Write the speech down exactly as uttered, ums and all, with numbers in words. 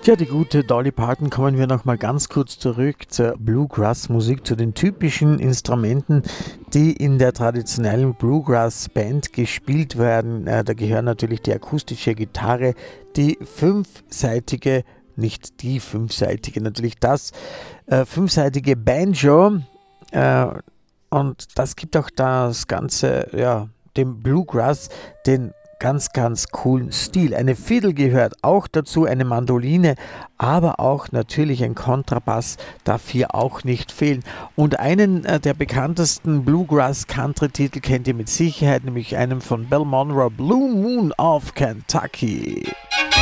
Ja, die gute Dolly Parton, kommen wir noch mal ganz kurz zurück zur Bluegrass-Musik, zu den typischen Instrumenten, die in der traditionellen Bluegrass-Band gespielt werden. Äh, da gehören natürlich die akustische Gitarre, die fünfseitige, nicht die fünfseitige, natürlich das äh, fünfseitige Banjo. Äh, und das gibt auch das Ganze, ja, dem Bluegrass den ganz, ganz coolen Stil. Eine Fiddle gehört auch dazu, eine Mandoline, aber auch natürlich ein Kontrabass darf hier auch nicht fehlen. Und einen äh, der bekanntesten Bluegrass-Country-Titel kennt ihr mit Sicherheit, nämlich einen von Bill Monroe, Blue Moon of Kentucky.